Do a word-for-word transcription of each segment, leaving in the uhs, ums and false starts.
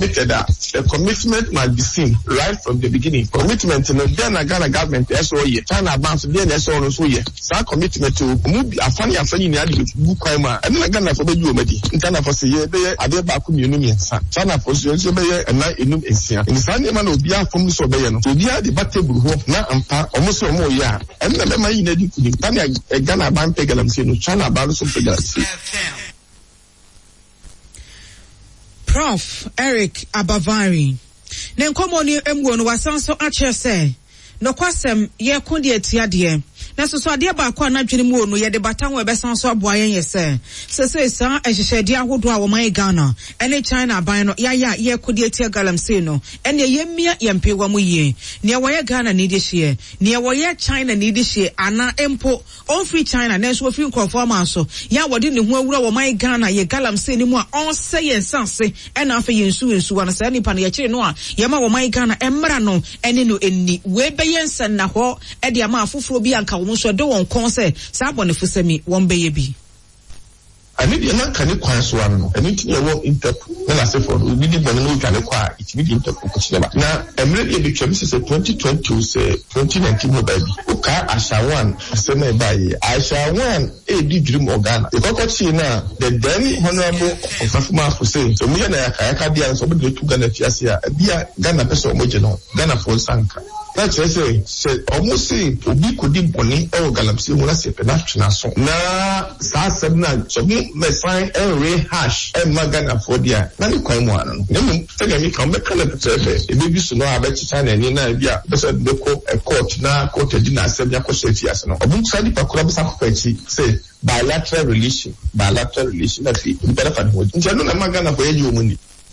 committed, uh, the commitment must be seen right from the beginning. Commitment in the Ghana government, S O E, China advance, then S O E. So commitment to move a funny and funny in the book, and then Ghana for the Umedi. In Ghana for say, I did back with Union, China for Sobeya, and not in India. In the Sunday man will be a from Sobeyan. To be a debatable hope, now and almost more, yeah. And the memory in the Ghana Ban Pegalam, China Ban Sobeya. Prof Eric Abavari. Nenkomo ni emwo no wasanso ache se. No kwasem ye kundi etiade. Na so so ade ba kwa na dwene mu onu ye de batan we besanso aboayen ye se. Sese sa ehhehede ahodo a wo man Ghana. Ene China aban no ya ya ye kudi etia galamse no. Ene ye mia ye mpewa mu ye. Ne wo ye Ghana ni de hye. Ne wo ye China ni de hye ana empo on free China na so free nkofo ma so. Ya wode ne ho awura wo man Ghana ye galamse ni mu a on se ye nsanse ena afa ye nsu nsu wana sa nipa no ye kire no a ye ma wo man Ghana emra no ene no enni we be ye nsan na ho e de ama afoforo bi anka wo so de won kon se sa bonefo semi won be ye bi. I need na kan kwan so ano I need to know interpol na say for we need money no kan kwa it need interpol ko chile ba na emre e be twem say twenty twenty say twenty nineteen no baby o ka ashawan asema e baye ashawan e di dream organ e ko ko chi na the then honorable ofafuma for say so me na ya ka dia so be to Ghana fiase a bia Ghana person mo je no Ghana for sanka. That's why I say, say, almost say, Obi could be bonny, or Galamsi, when I say, Penachina song. Na, Sa Sabna, so me, my sign, and Ray Hash, and Magana for dear, Nani Quaimwan. Then, tell me, come back, and it may be so no, I bet China, and Nina, yeah, but the court, now, court, and dinner, said, Yako Safias, no. Obun Sadi Pakurab Sakwachi, say, bilateral relation, bilateral relation, that's it, better for the Jano Magana for any woman.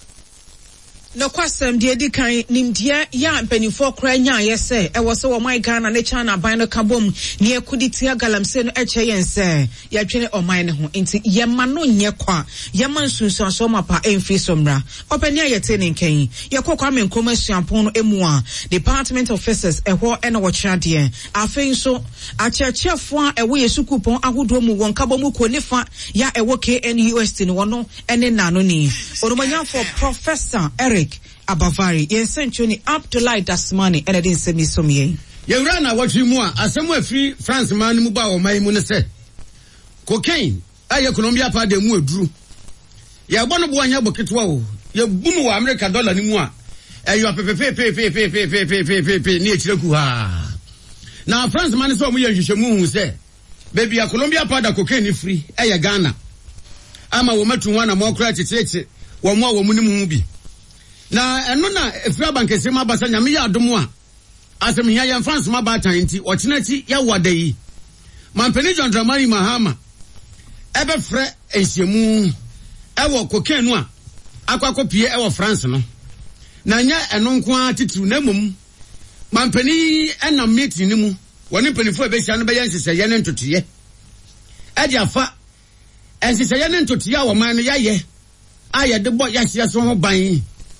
No kwasem de edi kan nimdia ya mpanifo kra nya yese e wo se wo man Ghana ne China ban no kabom ne ekudi tia galamse no eche yense ya twene o man ne ho enti ye ma no nye kwa ye man sunsun so mapa emfi somra opani ayete ne nkan ye kokwa men kroma suampon no emu a department officers eho e na wo kira de afei so acherchefo a ewo yesukupon ahodo mu won kabom ko ne fa ya ewo K N U S T no wono ene nano ni oromanya for Professor Eric Abavari ye senchoni up to light das money and I didn't send me some ye ye rana watchi mu a asemu afri France man mu ba o mai mu ne se cocaine aye Colombia pa de mu aduru ye bono bo anya boketwa o ye bumu wa America dollar ni mu a eyo pepepe pepe pepe pepe pepe ni echireku ha na France man so mu ye hwehwemu hu se baby ya Colombia pa da cocaine free aye Ghana ama wo matu wana mo kra checheche wo mo wo mu ni mu bi na eno na efra bankese ma basa nyame ya adomo a asem hia ya France ma ba tanti o chenati ya wada yi mampeni John Dramani Mahama ebe frɛ ensiemu ewo cocaine a akwakopie ewo France no na nya eno nko a titru na mum mampeni ena meeting ni mu woni penifo ebehia no be yan seseye ne ntotoye ade afa enseseye ne ntotoye a wo man no yaye aye de bo yahia so ho ban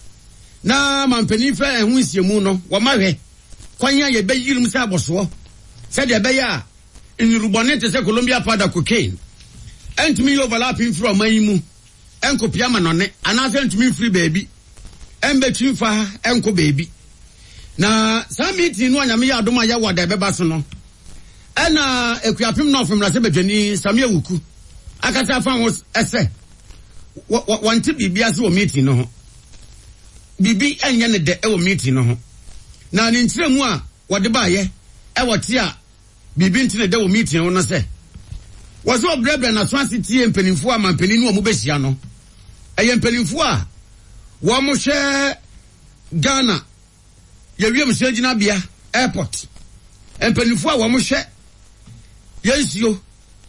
na mampeni fa ehun siemu no wo mahwe kwanya ye beyirum sa aboso se de be ya inurubone te se Colombia pada cocaine entumi yo overlapping from mayimu enkopia manone anase entumi free baby embetumi fa enko baby na sa meeting no anyame ya adoma ya wada beba so no ena ekuapim no ofem rase bedwani samia wuku akata fa ho ese wanti bibia so meeting no ho bibi enye ne de e wo meeting no ho na ni ntire mu a wode ba ye e wote a bibi ntine de wo meeting no se wo so brebre na so asiti empanimfo a mampani no mu behia no e empanimfo a wo mo hwe Ghana ye wiem se gina bia airport empanimfo a wo mo hwe yensio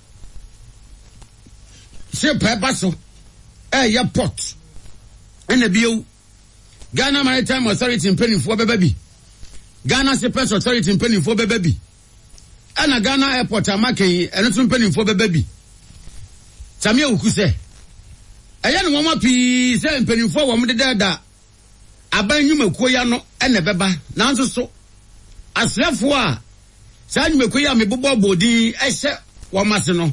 se peba so e ya port ena bio Ghana Maritime Authority in Pennyfo Baby. Ghana Space Authority in Pennyfo Baby. And Ghana Airport Amake and it's in Pennyfo Baby. Samia Ukuse. Ayan Wama P say in Pennyfo Wam de Dada. Aban you Mekoyano and a Beba. Nanso so. As therefore, San Mekoya me Bobo Bodi, I said Wamasino.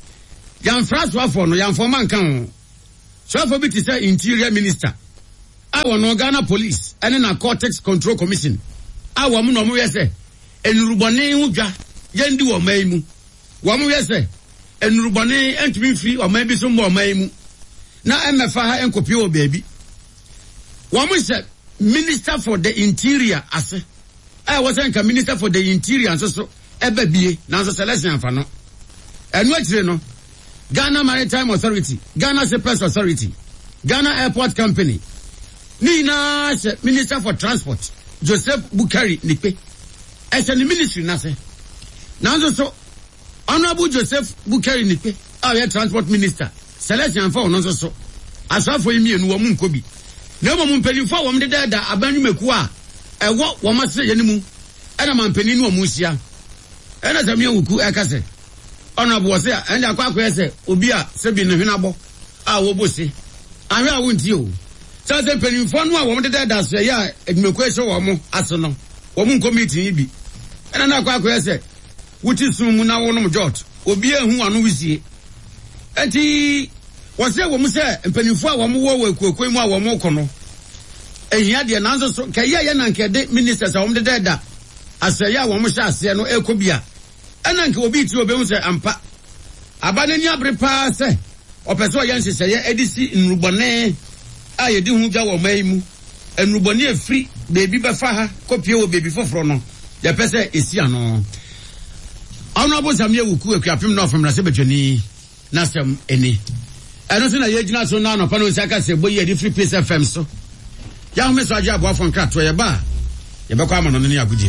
Yan France Wafono, Yan Foman Kan. So for me to say Interior Minister. Our no Ghana Police and Narcotics Control Commission. Our no mwese en rubone uja yendi wa maimu. Wa mwese en rubone entumi free or maybe some more maimu. Na M F A en kopio baby. Wa mwese Minister for the Interior ase. I was a Minister for the Interior and so so ebe bie na so selection fa no. Enu akire no. Ghana Maritime Authority, Ghana Seaports Authority, Ghana Airport Company. Nina Minister for Transport, Joseph Bukari Nipe. As the ministry na se. Now so Honorable Joseph Bukari Nipe, our Transport Minister. Selection for no so. Asa for me and woman kobi. No woman pay for woman da da abanu mekua. E wo wo ma se yenimu. Ana man peni no musia. Ana zamia wuku ekase. Honorable was there and akwa akwa se obi a se bi ne hwenabo. A wo bosi. Ahwe a wonti o. So say peni for no a wo de da so ya edmeku e so wo mo aso no. Wo mo committee bi. Ana na akwa akwa se wuti sum na wo no jot. Obi ehu anu wisie. Enti wo se wo mo se mpenifo a wo mo wo ekuekoi mu a wo mo kono. Ehia de na nso so kaye ye na nkede ministers a wo de da asaya wo mo sha ase no ekobia. Ana nke obi ti obehu se ampa. Abane ni abre pa se opeso ye nheseye edisi nrubone a ye di hu gya wo mai mu. Enrubone efri bebi befa ha kopie wo bebi foforo no. Ye pese esi ano. Honorable Samia Wuku ekuapim no from Rase Betwani nasem eni. Eno se na ye gina so na no pa no nsaka se boye di free place F M so. Ya hu me so agya abo afon krato ye ba. Ye be kwa amano ne agudiem.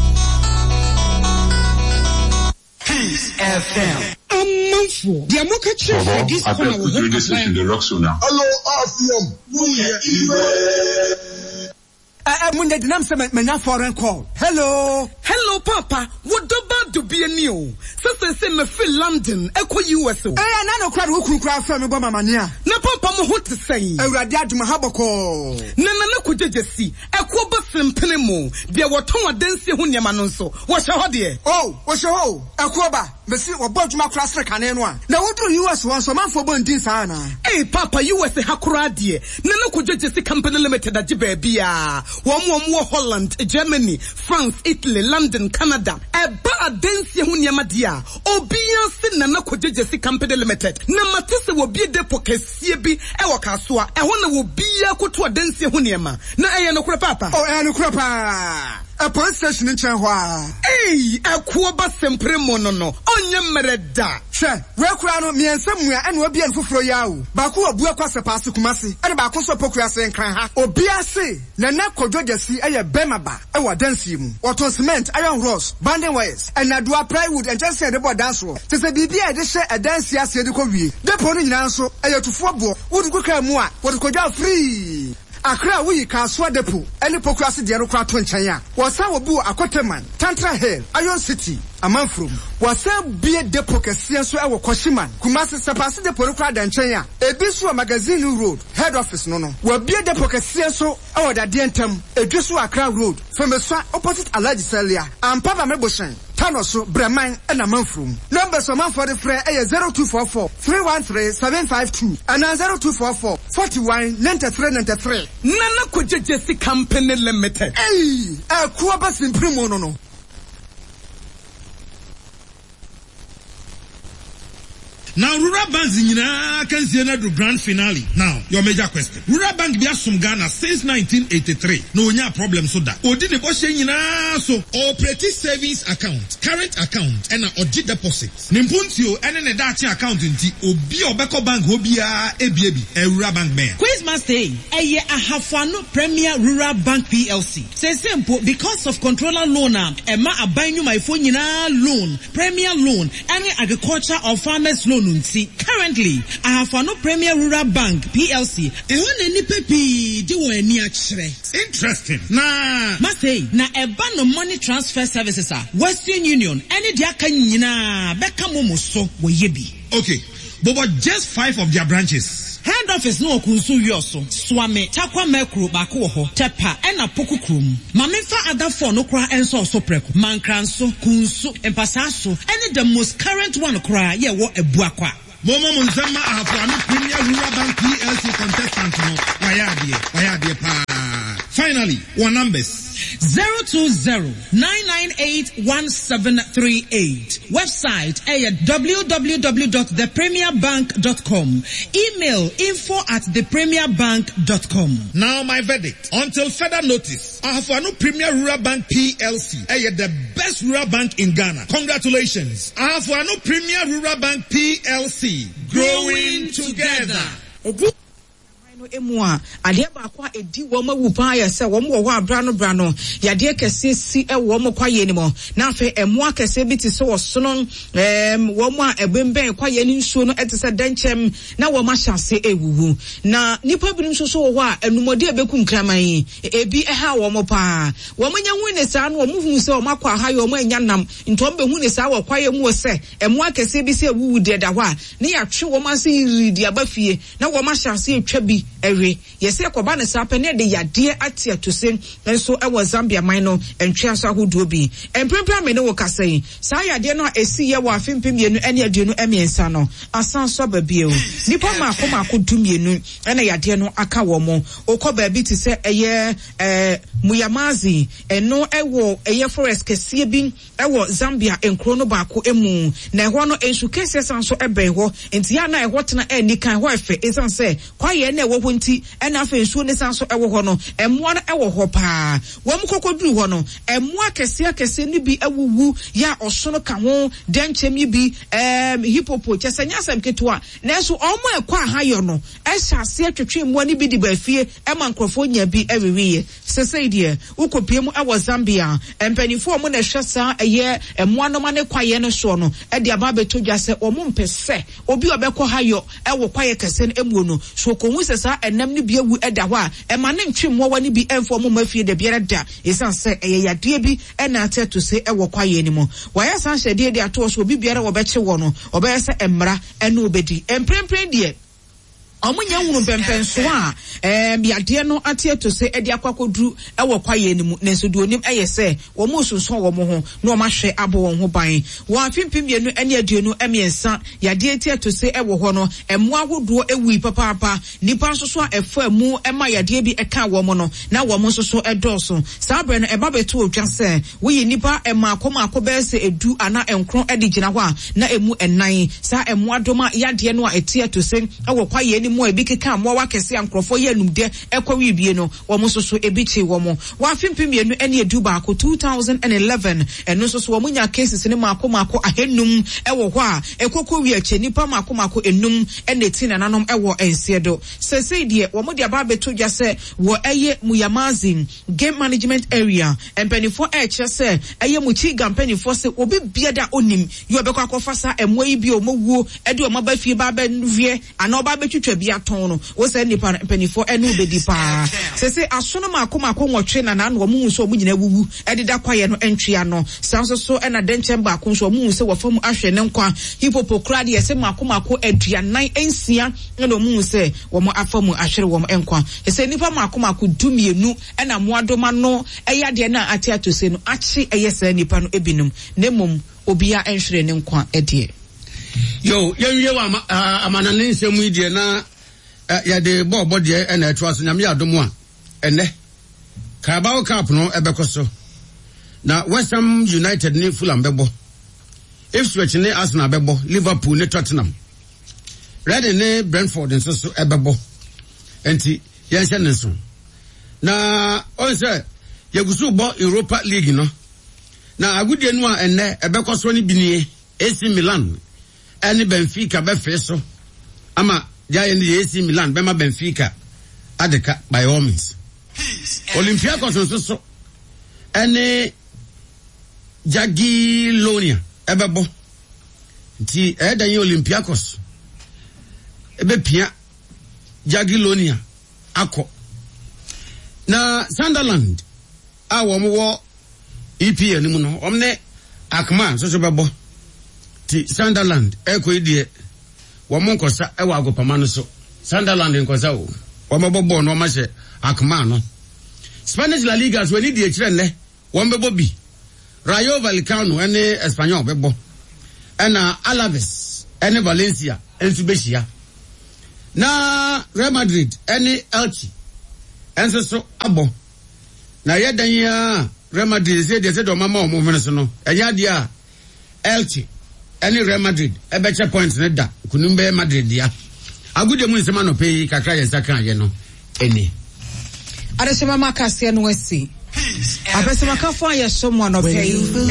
F M. A month for the Amoka Church for this corner will hold in the rock now. Hello, F M. We Uh, Monday, the name said, "My foreign call." Hello, hello, Papa. What about to be a new? So say me feel London, echo U S O. Eh, I know crowd who could cry from me, Mama Nia. Na Papa mo what to say? I read that to my habako. Na na na could just see. Echo basim penemo. There were tongue dance hun yamanonso. What's your idea? Oh, what's your ho? Akoba, Messi or Bodma class canenwa. Now what do U S once a month for Bondi Sana? Hey, Papa, U S A Hakuradi. Nana could just see company limited at Jibebia. One more Holland, Germany, France, Italy, London, Canada. A bar dance Hunyamadia. Obia sin Nana could just see company limited. Namatisa will be the pocket C B, Ewakaswa. I want to be a kutua dance Hunyama. Na ayano Papa. Oh, ayano Krapa. A police station in Chanhua. Hey, a kuaba sempre monono. Onya mereda. Che, where crown me and somewhere and will be in for yao. Baku a buakwasa pass to Kumasi and Bakuso Pokrasa and Kranha. Obiase, Nana Kodjasi, a Bemaba, our dancing, or to cement, iron rods, banding wires, and I do a plywood and just said about dance roll. To say, B B, I just say a dance yes, the Kobe. The pony in answer, a to four board, would go come more, what could you free? Akra we ka swa depo ene pokrasi de no kra to nkyanya wasa obu akoteman Tantra Hill Iron City amanfrom wasa bie depo kese so e wo Koshiman Kumasi sepase depo no kra da nkyanya ebi so magazine road head office no no wa bie depo kese so e wo da de ntam edwi so Akra road from so opposite Alhaji Celia ampa ba meboshen Tanoso Breman and Amanfrum. Numbers of man for the fray is zero two four four three one three seven five two and zero two four four forty one ninety three ninety three. Nana could just see company limited. Hey, a Kuabas in Primo no. Now, Rural Bank nyina can see another grand finale. Now, your major question. Rural Bank be asum Ghana since nineteen eighty-three. No nya problem so that. Odi de bo nyina so operating savings account, current account, and odi deposit. Nimpuntio ene ne dachi account nti obi obeko bank obia ebiebi e Rural Bank man. Quiz must say, eye ahafano Premier Rural Bank P L C. Say simple because of controller loan am ema abanyu my phone nyina loan, Premier loan, and agriculture or farmers loan. Currently, I have no Premier Rural Bank P L C. Interesting. Nah. Must say, na eba no money transfer services are Western Union. Any dia kanyina beka momo so wo yebi. Okay, but what just five of their branches? Head office no kunsu yoso. Swame takwa mekru bako ho tepa ena poku krum. Mamenfa other four no kra enso so preko. Mankranso kunsu empasaso. Any the most current one kra ye wo ebuakwa. Momo Munsema Ahafuano Premier Rural Bank P L C contestant no Wayadie, Wayadie pa. Finally, one numbers. zero two zero nine nine eight one seven three eight. Website eh, w w w dot the premier bank dot com. Email info at the premier bank dot com. Now my verdict. Until further notice, Ahafuano Premier Rural Bank P L C, eh, the best rural bank in Ghana. Congratulations. Ahafuano Premier Rural Bank P L C, growing together. emu a ade ba kwa edi wo ma wu pa ya se wo mo wo abra no bra no ya de kese si e wo mo kwaye ni mo na afa emu akese bi ti se wo sono em wo mo a ebemben kwaye ni nsuo no etese danchem na wo ma hyase ewuwu na nipa bi nso so wo a enumode ebeku nkraman ebi e ha wo mo pa wo mo nya hu ne sa no wo mo hu se wo makwa ha yo mo anya nam ntom be hu ne sa wo kwaye mu se emu akese bi se ewuwu de da ho a ne ya twe wo ma se ridi abafie na wo ma hyase etwa bi ewe yese koba ne sa pene de yade ate atose enso e wo Zambia man no entwe aso ahodo bi emprempra me ne wo kasai sa yade no esi ye wo afimpem yenu ene aduenu emiensa no asan so babie o nipa ma akoma akodumienu ene yade no aka wo mo okoba bi ti se eye eh Muyamazi eno ewo eye forest kese bi ewo Zambia enkro no baako emu na eho no ensu kese san so eben ho enti ya na eho tena eni kan ho efe esan se kwaye na ewo ho nti ena afa ensu ne san so ewo ho no emmo no ewo ho pa wo m kokoduru ho no emmo akese akese ni bi ewuwu ya osono ka ho denchem yi bi em hipopo chesanya sam ketua na enso omo ekwa ahayo no ehase atwetwe mo ni bi di ba fie ema nkrofo nya bi ewiwie sese die ukopie mu ewo Zambia empanifo mu na hwesa eye emmoanoma ne kwaye no so no e de aba betodwa se omo mpese obi obekọ hayo ewo kwaye kese no emuo no so konwu sesa enam ne bia wu eda ho a ema ne ntwemmo wani bi enfo mu mafie de biara da esan se eye yade bi e na ateto se ewo kwaye ni mu waya san hyede de ato so obi biara wo beche wo no obeyese emra ene obedi emprempren de omunya hunu pempen so a em yade no ate to se edi akwakoduru ewo kwaye ni mu nenso du onim eyese wo mu sunsun wo mo ho na o ma hwe abo won ho ban wo afimpim yenu ene aduenu emiensa yade ate to se ewo ho no emu ahodo ewi papapa nipa nso so a efa mu ema yade bi eka wo mo no na wo mo nso so edoso sabre no eba beto otwa se wo yi nipa ema akoma akoba se edu ana enkron edi gina ho a na emu enan sa emu adoma yade no a ate to se ewo kwaye mo ebi keka mo wa kese ankrofo ye numde ekwawi bie no wo mo soso ebi chi wo mo wa fimpim ye no ene edu ba ko two thousand eleven eno soso wo nya cases ne mako mako ahenum ewo ho a ekoko wi ache nipa mako mako enum ene ti na nanom ewo ensiedo sese die wo mo de aba beto dwa se wo eye Muyamazi game management area empanifo e che se eye muchi gampanifo se obi biada onim yo obekwa akofasa emwa yi bi o mo wuo ede o maba fie ba ba vie ana oba betwitwa bi aton no wo se nipa empanifo ene obedi pa sese asono mako mako nwotwe na na no mu so mu nyina wuwu ede da kwaye no entwea no sanso so ena denchem ba ko so mu se wo fam ahwe ne nkwa hipopokrade ye se mako mako aduanan ensia na mu se wo mo afamu ahwere wo mo enkwa ese nipa mako mako dumienu ena mo adoma no eya de na ate atose no achi eyesa nipa no ebinum nemom obia enhwere ne nkwa ede yo yenwie wa amana ne nsemu ide na ya de bobo de e na etwa so nyame adomu a ene Carabao Cup no ebekoso na West Ham United ne Fulham bebo Ipswich ne Arsenal bebo Liverpool ne Tottenham Reading ne Brentford nso so ebebo enti yenhye ne so na onse yegusu bo Europa League no na agudie no a ene ebekoso ne binie A C Milan ene Benfica be feso ama Jaya ni A C Milan bema Benfica adeka by all means Olympiacos nso so ene Jagiellonia ebebo ti edanyi Olympiacos ebe pia Jagiellonia akọ na Sunderland a wo mo E P L ni mu no omne Akman so so bebo ti Sunderland eko idie wo mo nkosa e wa agopama no so Sunderland nkosa o wo mabobọ no ma hye Akman no Spanish La Liga so ni die kire ne wo mbebo bi Rayo Vallecano ene Espanyol bebo ena Alaves ene Valencia ensu behia na Real Madrid any Elche enso so abo na ye dan ya Real Madrid say dey say do mama o mo hwene so no enya dia a Elche any Real Madrid e be che points ne da kunum be Madrid dia agude mu nsema no pay kakra ye saka ye no eni Adesema makase no asi abesema kafo ayeso mo no pay